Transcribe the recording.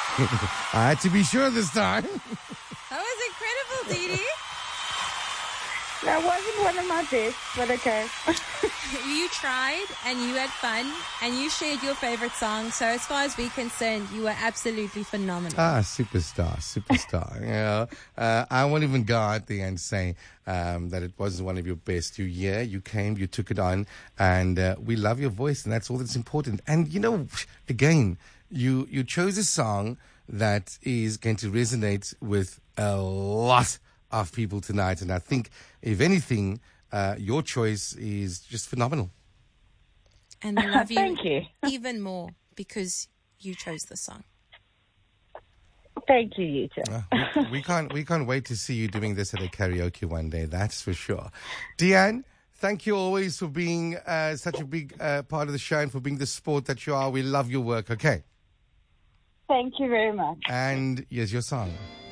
I had to be sure this time. That was incredible, Dee Dee. That wasn't one of my best, but okay. You tried and you had fun and you shared your favorite song. So as far as we're concerned, you were absolutely phenomenal. Superstar. I won't even go out there and say that it wasn't one of your best. You came, you took it on, and we love your voice, and that's all that's important. And, again, you chose a song that is going to resonate with a lot of people tonight. And I think, if anything, your choice is just phenomenal. And they love you, Thank you. even more because you chose the song. Thank you, you too. We can't wait to see you doing this at a karaoke one day, that's for sure. Deanne, thank you always for being such a big part of the show and for being the sport that you are. We love your work, okay? Thank you very much. And here's your song.